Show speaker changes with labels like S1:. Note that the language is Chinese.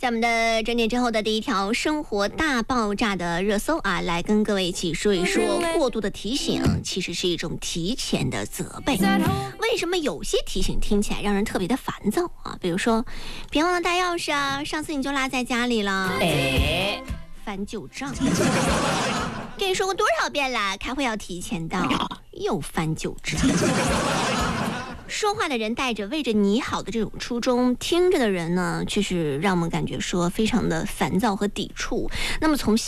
S1: 在我们的整点之后的第一条生活大爆炸的热搜啊，来跟各位一起说一说，过度的提醒其实是一种提前的责备。为什么有些提醒听起来让人特别的烦躁啊？比如说，别忘了带钥匙啊，上次你就落在家里了。翻旧账。跟你说过多少遍了，开会要提前到，又翻旧账。说话的人带着为着你好的这种初衷，听着的人呢，却是让我们感觉说非常的烦躁和抵触。那么从